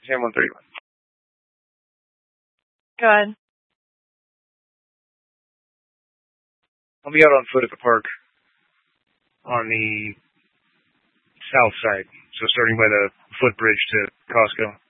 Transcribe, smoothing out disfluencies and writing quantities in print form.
Sam 131. Go ahead. I'll be out on foot at the park on the south side. So starting by the footbridge to Costco.